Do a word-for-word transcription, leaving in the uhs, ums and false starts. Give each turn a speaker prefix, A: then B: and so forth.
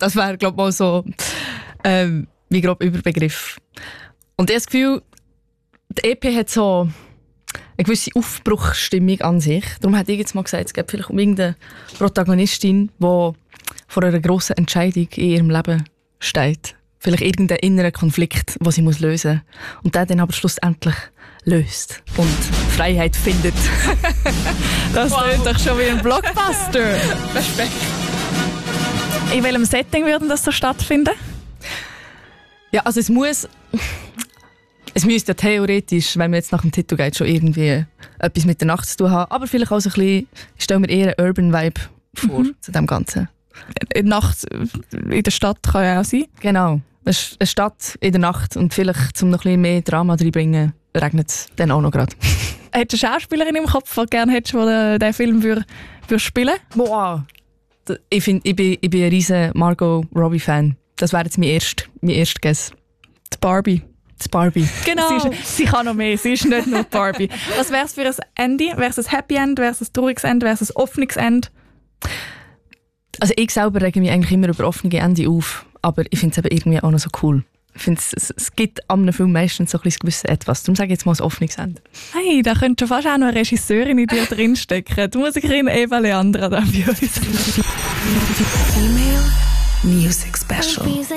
A: Das wäre, glaube ich, mal so ähm, mein grober Überbegriff. Und ich habe das Gefühl, die E P hat so eine gewisse Aufbruchsstimmung an sich. Darum hätte ich jetzt mal gesagt, es geht vielleicht um irgendeine Protagonistin, die vor einer grossen Entscheidung in ihrem Leben steht. Vielleicht irgendeinen inneren Konflikt, den sie muss lösen muss. Und der dann aber schlussendlich löst und Freiheit findet.
B: Das wow. Klingt doch schon wie ein Blockbuster.
A: Respekt.
B: In welchem Setting würde das so stattfinden?
A: Ja, also es muss... Es müsste ja theoretisch, wenn man jetzt nach dem Titel geht, schon irgendwie etwas mit der Nacht zu tun haben. Aber vielleicht auch so ein bisschen, ich stelle mir eher einen Urban Vibe vor mhm. zu dem Ganzen.
B: In der Nacht in der Stadt kann ja auch sein.
A: Genau. Eine Stadt in der Nacht und vielleicht, um noch ein bisschen mehr Drama reinzubringen, regnet es dann auch noch gerade.
B: Hättest du eine Schauspielerin im Kopf, die du gerne hättest, die diesen Film würde, würde spielen würde?
A: Boah! Ich, find, ich, bin, ich bin ein riesen Margot Robbie-Fan. Das wäre jetzt mein erster mein erst Guess.
B: Die Barbie.
A: Die Barbie.
B: Genau. Sie, ist, sie kann noch mehr, sie ist nicht nur die Barbie. Was wäre es für ein Ende? Wäre es ein Happy End? Wäre es ein trauriges Ende? Wäre es ein offenes Ende?
A: Also ich selber rege mich eigentlich immer über offene Ende auf, aber ich finde es eben irgendwie auch noch so cool. Ich finde, es, es gibt an einem Film meistens so ein gewisses Etwas. Darum sage ich jetzt mal ein offenes Ende.
B: Hey, da könnte schon fast auch noch eine Regisseurin in dir drinstecken. Die Musikerin Eva Leandra da bei uns.
C: Female Music Special.